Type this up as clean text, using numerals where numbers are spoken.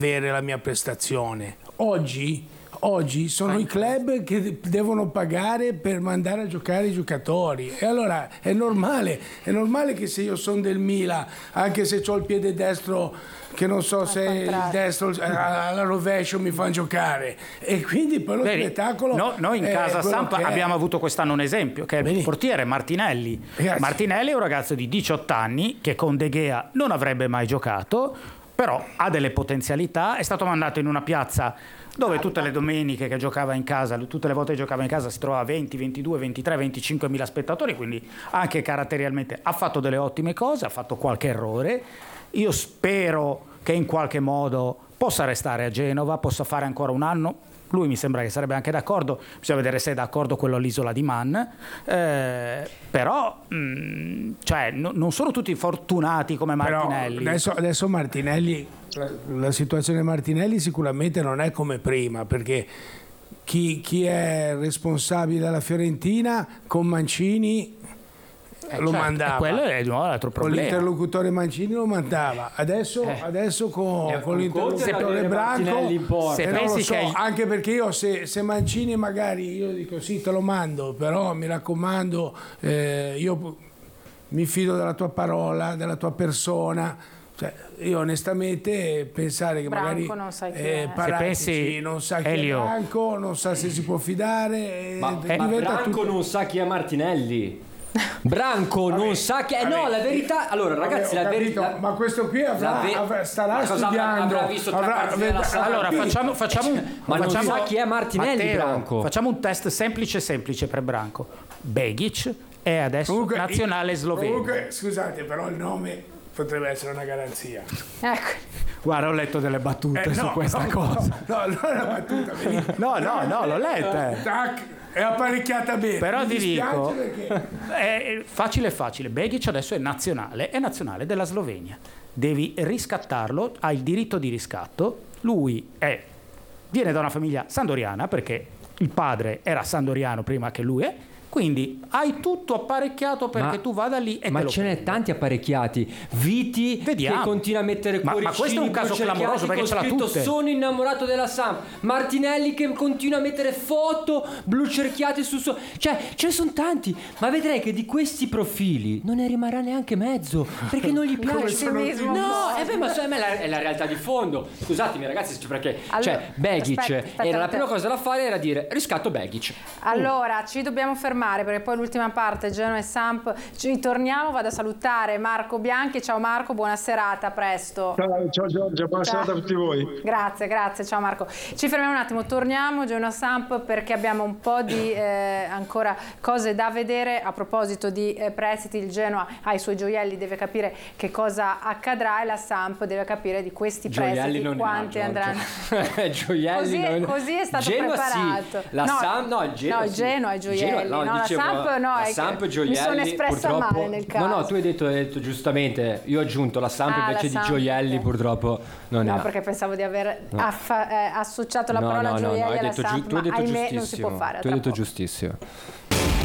avere la mia prestazione. Oggi sono i club che devono pagare per mandare a giocare i giocatori, e allora è normale che se io sono del Milan, anche se ho il piede destro che non so se il destro alla rovescio mi fanno giocare, e quindi poi lo spettacolo. Noi in casa Samp abbiamo avuto quest'anno un esempio, che è il portiere Martinelli. Grazie. Martinelli è un ragazzo di 18 anni che con De Gea non avrebbe mai giocato, però ha delle potenzialità, è stato mandato in una piazza dove tutte le domeniche che giocava in casa, tutte le volte che giocava in casa si trovava 20, 22, 23, 25 mila spettatori, quindi anche caratterialmente ha fatto delle ottime cose, ha fatto qualche errore. Io spero che in qualche modo possa restare a Genova, possa fare ancora un anno. Lui mi sembra che sarebbe anche d'accordo, bisogna vedere se è d'accordo quello all'Isola di Man, però cioè, non sono tutti fortunati come Martinelli. Però adesso Martinelli, la situazione Martinelli sicuramente non è come prima, perché chi è responsabile alla Fiorentina con Mancini lo mandava, quello è di nuovo l'altro problema. Con l'interlocutore Mancini lo mandava, adesso con l'interlocutore Branco se non lo so, che... anche perché io se Mancini magari io dico sì te lo mando, però mi raccomando, io mi fido della tua parola, della tua persona. Cioè, io onestamente pensare che Branco magari non sai chi è. Pensi, non sa chi è Branco, non sa se si può fidare, ma Branco non sa chi è Martinelli. Branco non sa che no, la verità. Allora ragazzi, la verità, ma questo qui starà studiando, avrà visto tre partite della Samp. Allora non sa chi è Martinelli. Matteo, Branco, facciamo un test semplice per Branco. Begic è adesso comunque, nazionale sloveno. Comunque scusate, però il nome potrebbe essere una garanzia. Ecco. Guarda, ho letto delle battute su questa cosa. No, non è una battuta. No, l'ho letta. Tac. È apparecchiata bene. Però ti dico, è facile. Begic adesso è nazionale della Slovenia. Devi riscattarlo, ha il diritto di riscatto. Lui viene da una famiglia sandoriana, perché il padre era sandoriano prima che lui quindi hai tutto apparecchiato perché tu vada lì e ma te lo ce n'è prendi. tanti apparecchiati. Viti che continua a mettere cuoricini, ma questo è un caso clamoroso perché ce l'ha tutte. Sono innamorato della Samp. Martinelli che continua a mettere foto blu cerchiate su cioè ce ne sono tanti, ma vedrei che di questi profili non ne rimarrà neanche mezzo perché non gli piace. Ma è la realtà di fondo. Scusatemi ragazzi, perché allora, Begic era la prima cosa da fare era dire riscatto Begic. Allora ci dobbiamo fermare perché poi l'ultima parte Genoa e Samp ci ritorniamo. Vado a salutare Marco Bianchi. Ciao Marco, buona serata, a presto. Ciao Giorgia, buona serata a tutti voi. Grazie, ciao Marco. Ci fermiamo un attimo, torniamo Genoa Samp perché abbiamo un po' di ancora cose da vedere. A proposito di prestiti, il Genoa ha i suoi gioielli, deve capire che cosa accadrà, e la Samp deve capire di questi prestiti quanti andranno. Gioielli così è stato Genoa preparato. Sì. Il Genoa i gioielli. La Samp gioielli, mi sono espressa male nel caso. No, tu hai detto giustamente, io ho aggiunto la Samp invece di gioielli, purtroppo non è. No, perché pensavo di aver associato la parola gioielli alla Samp, ma ahimè non si può fare. Tu hai detto giustissimo.